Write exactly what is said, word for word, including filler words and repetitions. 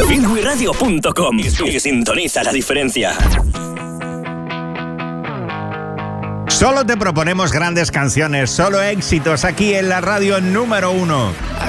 bilwi radio punto com y sintoniza la diferencia. Solo te proponemos grandes canciones, solo éxitos aquí en la radio número uno.